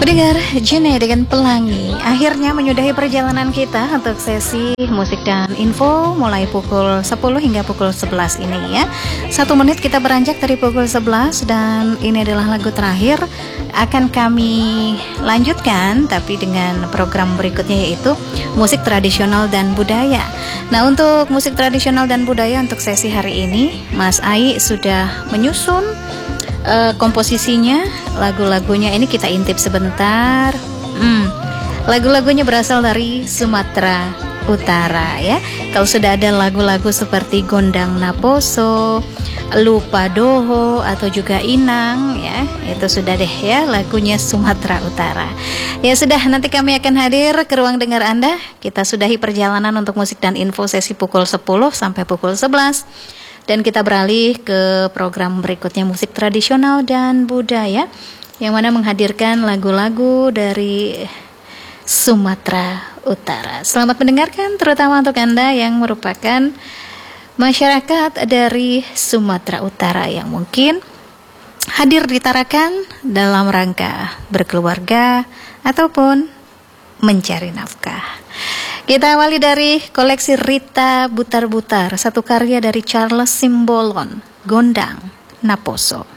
Pendengar, Jene dengan Pelangi akhirnya menyudahi perjalanan kita untuk sesi musik dan info mulai pukul 10 hingga pukul 11 ini ya. 1 menit kita beranjak dari pukul 11 dan ini adalah lagu terakhir. Akan kami lanjutkan tapi dengan program berikutnya yaitu musik tradisional dan budaya. Nah, untuk musik tradisional dan budaya untuk sesi hari ini Mas Ai sudah menyusun komposisinya, lagu-lagunya ini kita intip sebentar. Lagu-lagunya berasal dari Sumatera Utara ya. Kalau sudah ada lagu-lagu seperti Gondang Naposo, Lupa Doho atau juga Inang ya, itu sudah deh ya lagunya Sumatera Utara. Ya sudah, nanti kami akan hadir ke ruang dengar Anda. Kita sudahi perjalanan untuk musik dan info sesi pukul 10 sampai pukul 11. Dan kita beralih ke program berikutnya musik tradisional dan budaya yang mana menghadirkan lagu-lagu dari Sumatera Utara. Selamat mendengarkan terutama untuk Anda yang merupakan masyarakat dari Sumatera Utara yang mungkin hadir di Tarakan dalam rangka berkeluarga ataupun mencari nafkah. Kita awali dari koleksi Rita Butar-Butar, satu karya dari Charles Simbolon, Gondang Naposo.